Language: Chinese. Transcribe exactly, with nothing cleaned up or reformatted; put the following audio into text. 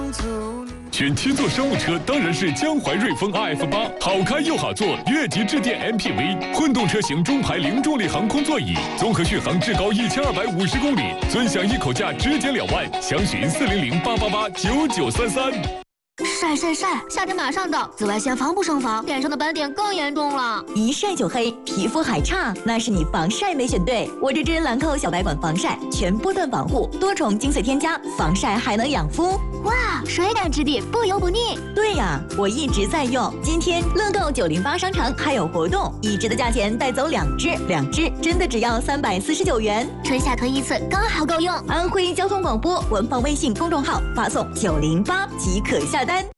选七座商务车当然是江淮瑞风 R F 八，好开又好坐，越级致电 M P V， 混动车型中排零重力航空座椅，综合续航至高一千二百五十公里，尊享一口价直减两万，详询四零零八八八九九三三。 晒晒晒！夏天马上到，紫外线防不胜防，脸上的斑点更严重了。 一晒就黑，皮肤还差，那是你防晒没选对。我这支兰蔻小白管防晒，全波段防护，多重精粹添加，防晒还能养肤。 哇，水感质地，不油不腻。 对呀，我一直在用。今天乐购九零八商城还有活动，一支的价钱带走两支，两支真的只要三百四十九元。 春夏囤一次，刚好够用。 安徽交通广播官方微信公众号发送九零八即可下单。